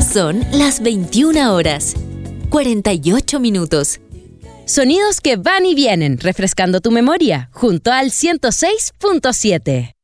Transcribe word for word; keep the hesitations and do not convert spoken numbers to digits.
Son las veintiuna horas, cuarenta y ocho minutos. Sonidos que van y vienen, refrescando tu memoria, junto al ciento seis punto siete.